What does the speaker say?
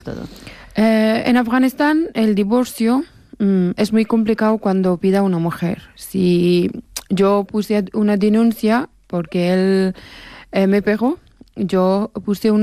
todo. En Afganistán el divorcio es muy complicado cuando pida una mujer. Si yo puse una denuncia porque él me pegó, yo puse una